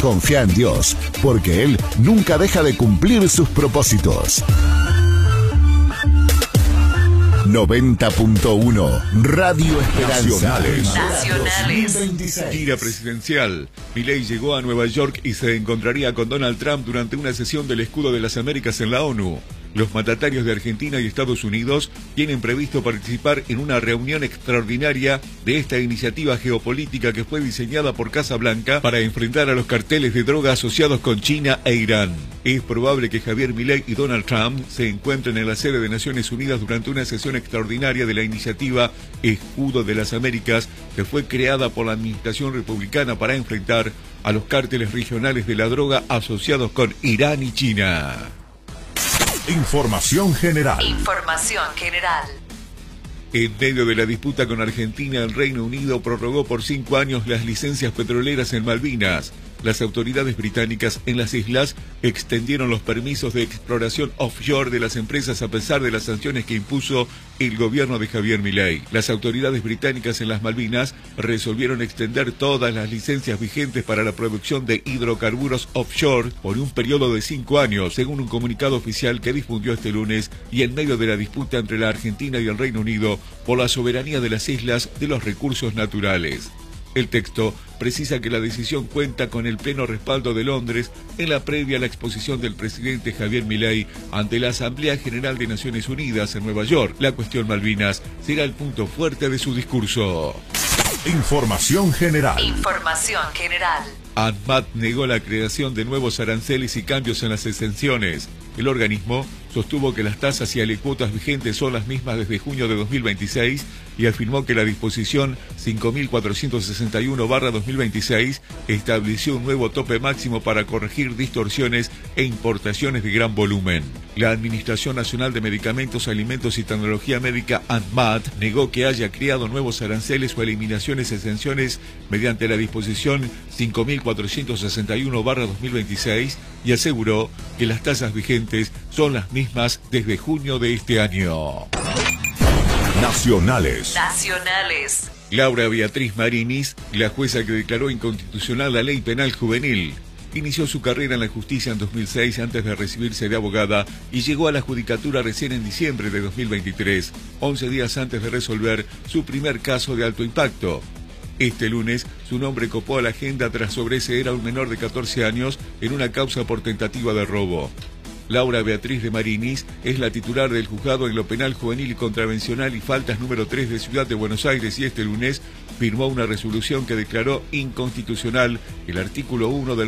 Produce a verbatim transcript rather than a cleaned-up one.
Confía en Dios, porque Él nunca deja de cumplir sus propósitos. noventa punto uno Radio Esperanza. Nacionales. Gira presidencial. Milei llegó a Nueva York y se encontraría con Donald Trump durante una sesión del Escudo de las Américas en la ONU. Los mandatarios de Argentina y Estados Unidos tienen previsto participar en una reunión extraordinaria de esta iniciativa geopolítica que fue diseñada por Casa Blanca para enfrentar a los carteles de droga asociados con China e Irán. Es probable que Javier Milei y Donald Trump se encuentren en la sede de Naciones Unidas durante una sesión extraordinaria de la iniciativa Escudo de las Américas, que fue creada por la administración republicana para enfrentar a los cárteles regionales de la droga asociados con Irán y China. Información general. Información general. En medio de la disputa con Argentina, el Reino Unido prorrogó por cinco años las licencias petroleras en Malvinas. Las autoridades británicas en las islas extendieron los permisos de exploración offshore de las empresas a pesar de las sanciones que impuso el gobierno de Javier Milei. Las autoridades británicas en las Malvinas resolvieron extender todas las licencias vigentes para la producción de hidrocarburos offshore por un periodo de cinco años, según un comunicado oficial que difundió este lunes, y en medio de la disputa entre la Argentina y el Reino Unido por la soberanía de las islas de los recursos naturales. El texto precisa que la decisión cuenta con el pleno respaldo de Londres en la previa a la exposición del presidente Javier Milei ante la Asamblea General de Naciones Unidas en Nueva York. La cuestión Malvinas será el punto fuerte de su discurso. Información general. Información general. ANMAT negó la creación de nuevos aranceles y cambios en las exenciones. El organismo sostuvo que las tasas y alicuotas vigentes son las mismas desde junio de dos mil veintiséis y afirmó que la disposición cinco mil cuatrocientos sesenta y uno barra dos mil veintiséis estableció un nuevo tope máximo para corregir distorsiones e importaciones de gran volumen. La Administración Nacional de Medicamentos, Alimentos y Tecnología Médica, ANMAT, negó que haya creado nuevos aranceles o eliminaciones exenciones mediante la disposición cinco mil cuatrocientos sesenta y uno barra dos mil veintiséis y aseguró que las tasas vigentes son las mismas desde junio de este año. Nacionales. Nacionales. Laura Beatriz Marinis, la jueza que declaró inconstitucional la ley penal juvenil, inició su carrera en la justicia en dos mil seis antes de recibirse de abogada y llegó a la judicatura recién en diciembre de dos mil veintitrés, once días antes de resolver su primer caso de alto impacto. Este lunes, su nombre copó a la agenda tras sobreseer a un menor de catorce años en una causa por tentativa de robo. Laura Beatriz de Marinis es la titular del juzgado en lo penal juvenil y contravencional y faltas número tres de Ciudad de Buenos Aires y este lunes firmó una resolución que declaró inconstitucional el artículo uno del